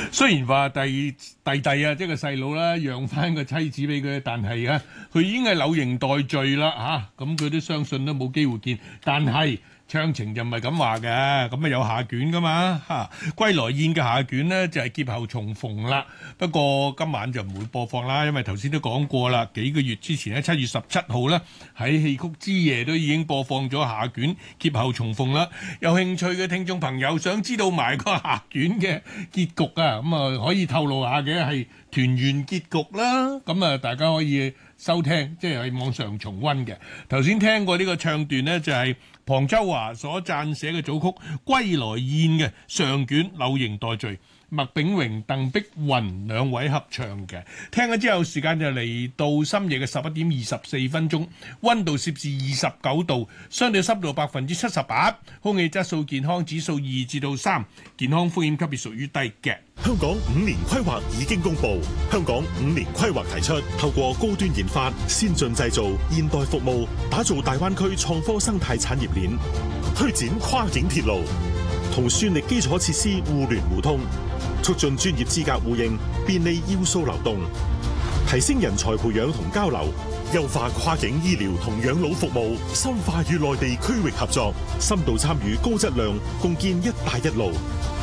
雖然話弟啊，即係個細佬啦，讓翻個妻子俾佢，但係啊，佢已經係柳營待罪啦嚇，咁佢都相信都冇機會見，但係詳情就唔係咁話嘅，咁啊有下卷噶嘛嚇，歸來宴嘅下卷呢，就係劫後重逢啦。不過今晚就唔會播放啦，因為頭先都講過啦，幾個月之前喺7月17號呢，喺戲曲之夜都已經播放咗下卷劫後重逢啦。有興趣嘅聽眾朋友想知道埋個下卷嘅結局啊，咁啊可以透露下嘅係團圓結局啦。咁啊大家可以收聽，即係喺網上重溫嘅。頭先聽過呢個唱段呢，就係龐秋華所撰寫嘅組曲《歸來宴》嘅上卷柳營待罪，麥炳榮、鄧碧雲兩位合唱嘅。聽咗之後，時間就嚟到深夜嘅11:24，溫度攝氏29度，相對濕度78%，空氣質素健康指數2至3，健康風險級別屬於低嘅。 香港5年規劃已經公布，香港5年規劃提出透過高端研發、先進製造、現代服務，打造大灣區創科生態產業鏈，推展跨境鐵路，同算力基礎設施互聯互通，促進專業資格互認，便利要素流動，提升人才培養同交流，優化跨境醫療同養老服務，深化與內地區域合作，深度參與高質量共建一帶一路。